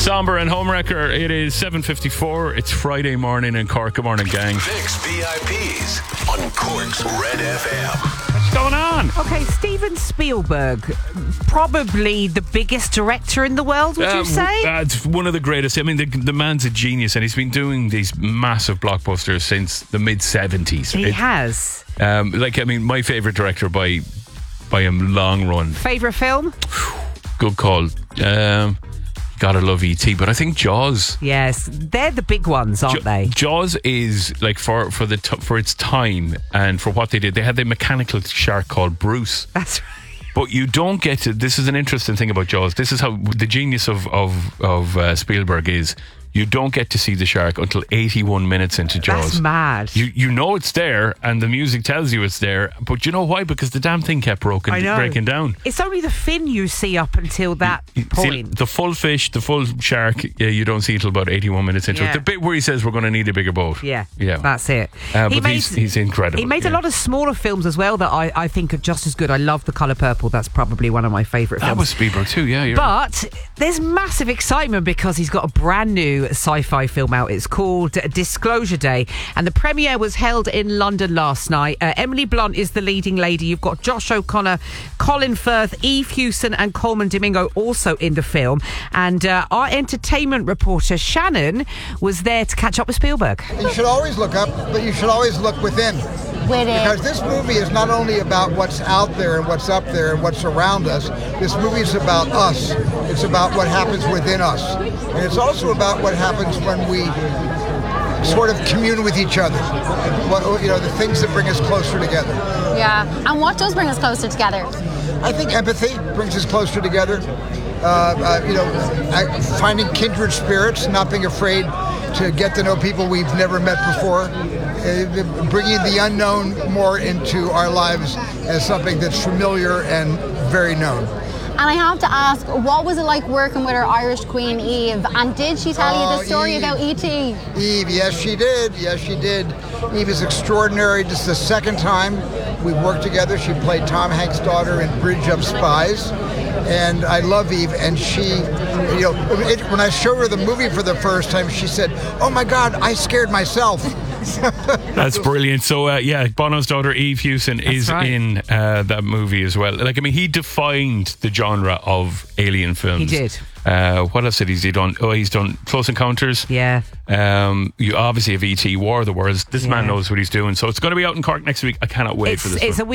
Somber and Homewrecker. It is 7:54. It's Friday morning in Cork. Good morning, gang. Fix VIPs on Cork's Red FM. What's going on? Okay, Steven Spielberg, probably the biggest director in the world, would you say? It's one of the greatest. I mean, the man's a genius, and he's been doing these massive blockbusters since the mid-70s. He has. My favourite director by a long run. Favourite film? Good call. Gotta love E.T., but I think Jaws. Yes, they're the big ones, aren't they? Jaws is like for its time and for what they did. They had the mechanical shark called Bruce. That's right. But you don't get to. This is an interesting thing about Jaws. This is how the genius of Spielberg is. You don't get to see the shark until 81 minutes into Jaws. That's mad. You know it's there, and the music tells you it's there. But you know why? Because the damn thing kept breaking down. It's only the fin you see up until that point. See, the full fish, the full shark, you don't see until about 81 minutes into it. The bit where he says we're going to need a bigger boat. Yeah, that's it. He's incredible. He made a lot of smaller films as well that I think are just as good. I love The Colour Purple. That's probably one of my favourite films. That was Spielberg too, yeah. But there's massive excitement because he's got a brand new sci-fi film out. It's called Disclosure Day, and the premiere was held in London last night. Emily Blunt is the leading lady. You've got Josh O'Connor, Colin Firth, Eve Hewson and Coleman Domingo also in the film, and our entertainment reporter Shannon was there to catch up with Spielberg. You should always look up, but you should always look within. Because this movie is not only about what's out there and what's up there and what's around us. This movie is about us. It's about what happens within us. And it's also about what happens when we sort of commune with each other. The things that bring us closer together. Yeah. And what does bring us closer together? I think empathy brings us closer together. Finding kindred spirits, not being afraid to get to know people we've never met before. Bringing the unknown more into our lives as something that's familiar and very known. And I have to ask, what was it like working with our Irish Queen Eve? And did she tell you the story about E.T.? Eve, yes she did. Eve is extraordinary. This is the second time we've worked together. She played Tom Hanks' daughter in Bridge of Spies. And I love Eve, and she, when I showed her the movie for the first time, she said, "Oh my God, I scared myself." That's brilliant. So, Bono's daughter Eve Hewson is in that movie as well. He defined the genre of alien films. He did. What else has he done? He's done Close Encounters. Yeah. You obviously have E.T., War of the Worlds. This man knows what he's doing. So it's going to be out in Cork next week. I cannot wait for this. It's one. a